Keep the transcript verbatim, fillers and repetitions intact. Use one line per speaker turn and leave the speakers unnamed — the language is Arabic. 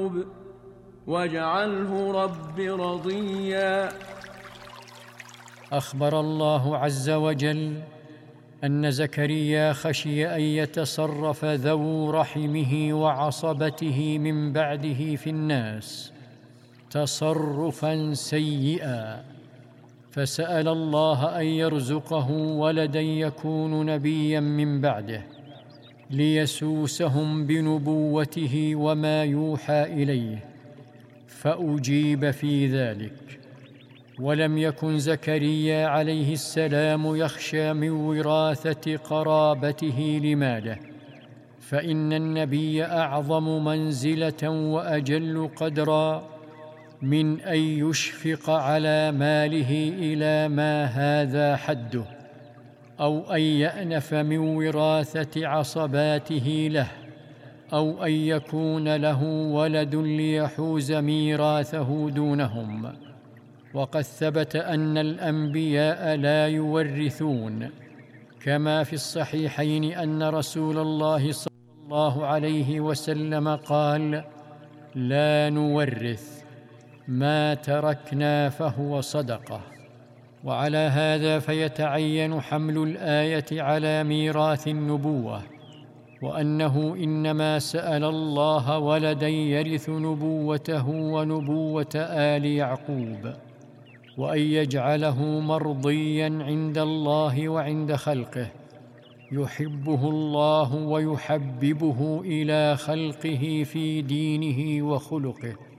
واجعله رب رضيا.
أخبر الله عز وجل أن زكريا خشي أن يتصرف ذو رحمه وعصبته من بعده في الناس تصرفاً سيئاً، فسأل الله أن يرزقه ولداً يكون نبياً من بعده ليسوسهم بنبوته وما يوحى إليه، فأجيب في ذلك. ولم يكن زكريا عليه السلام يخشى من وراثة قرابته لماله، فإن النبي أعظم منزلة وأجل قدرا من أن يشفق على ماله إلى ما هذا حده، أو أن يأنف من وراثة عصباته له، أو أن يكون له ولد ليحوز ميراثه دونهم. وقد ثبت أن الأنبياء لا يورثون، كما في الصحيحين أن رسول الله صلى الله عليه وسلم قال: لا نورث، ما تركنا فهو صدقة. وعلى هذا فيتعين حمل الآية على ميراث النبوة، وأنه إنما سأل الله ولدا يرث نبوته ونبوة آل يعقوب، وأن يجعله مرضياً عند الله وعند خلقه، يحبه الله ويحببه إلى خلقه في دينه وخلقه.